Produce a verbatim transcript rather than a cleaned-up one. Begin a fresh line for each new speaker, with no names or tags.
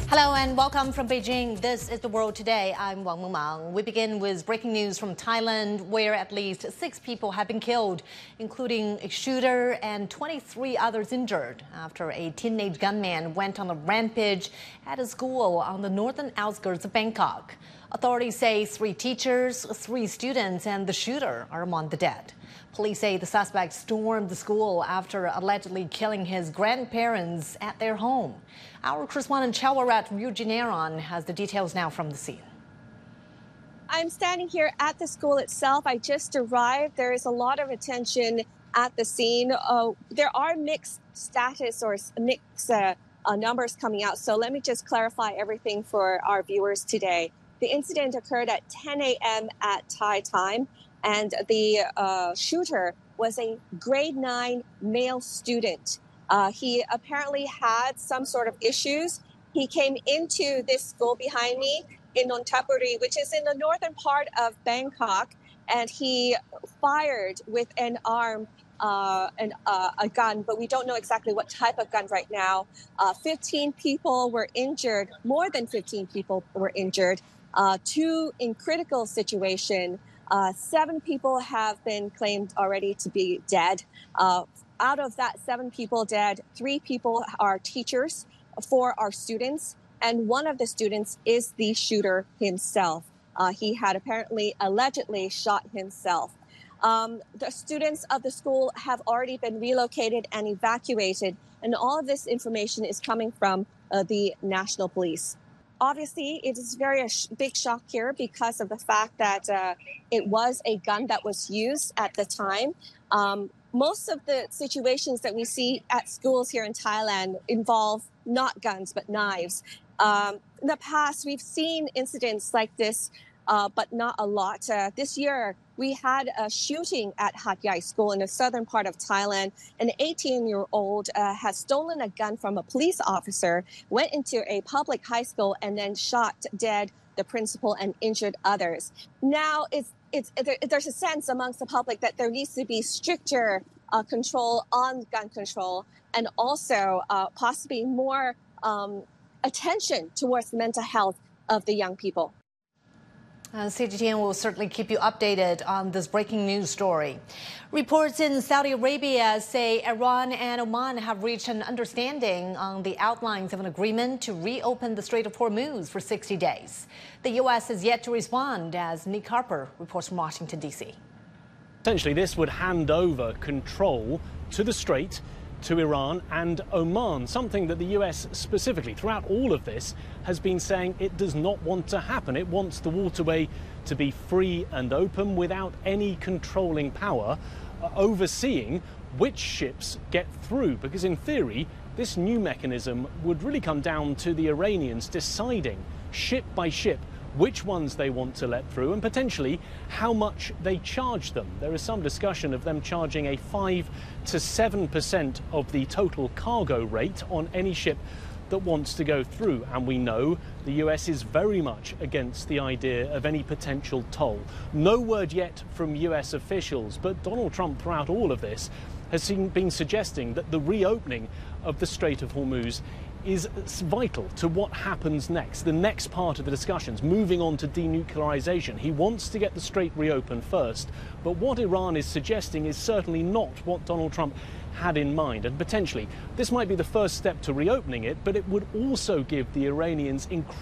Hello and welcome from Beijing. This is The World Today. I'm Wang Mengmang. We begin with breaking news from Thailand, where at least six people have been killed, including a shooter and twenty-three others injured after a teenage gunman went on a rampage at a school on the northern outskirts of Bangkok. Authorities say three teachers, three students, and the shooter are among the dead. Police say the suspect stormed the school after allegedly killing his grandparents at their home. Our correspondent Chawarat Rujineron has the details now from the scene.
I'm standing here at the school itself. I just arrived. There is a lot of attention at the scene. Uh, there are mixed status or mixed uh, uh, numbers coming out. So let me just clarify everything for our viewers today. The incident occurred at ten a m at Thai time, and the uh, shooter was a grade nine male student. Uh, he apparently had some sort of issues. He came into this school behind me in Nonthaburi, which is in the northern part of Bangkok, and he fired with an arm, uh, an, uh, a gun, but we don't know exactly what type of gun right now. Uh, fifteen people were injured, more than fifteen people were injured, uh, two in critical situation. Uh, seven people have been claimed already to be dead. Uh, out of that seven people dead, three people are teachers, four are students, and one of the students is the shooter himself. Uh, he had apparently allegedly shot himself. Um, the students of the school have already been relocated and evacuated, and all of this information is coming from uh, the National Police. Obviously, it is very a sh big shock here because of the fact that uh, it was a gun that was used at the time. Um, most of the situations that we see at schools here in Thailand involve not guns, but knives. Um, in the past, we've seen incidents like this, uh, but not a lot. Uh, this year, we had a shooting at Hat Yai School in the southern part of Thailand. An eighteen-year-old uh, has stolen a gun from a police officer, went into a public high school, and then shot dead the principal and injured others. Now, it's, it's, there, there's a sense amongst the public that there needs to be stricter uh, control on gun control, and also uh, possibly more um, attention towards the mental health of the young people.
Uh, C G T N will certainly keep you updated on this breaking news story. Reports in Saudi Arabia say Iran and Oman have reached an understanding on the outlines of an agreement to reopen the Strait of Hormuz for sixty days. The U S has yet to respond, as Nick Harper reports from Washington, D C
Essentially, this would hand over control to the strait to Iran and Oman, something that the U S specifically throughout all of this has been saying it does not want to happen. It wants the waterway to be free and open without any controlling power uh, overseeing which ships get through, because in theory this new mechanism would really come down to the Iranians deciding ship by ship which ones they want to let through and potentially how much they charge them. There is some discussion of them charging a five to seven percent of the total cargo rate on any ship that wants to go through. And we know the U S is very much against the idea of any potential toll. No word yet from U S officials, but Donald Trump throughout all of this has seen, been suggesting that the reopening of the Strait of Hormuz is vital to what happens next, the next part of the discussions, moving on to denuclearization. He wants to get the strait reopened first, but what Iran is suggesting is certainly not what Donald Trump had in mind, and potentially this might be the first step to reopening it, but it would also give the Iranians incredible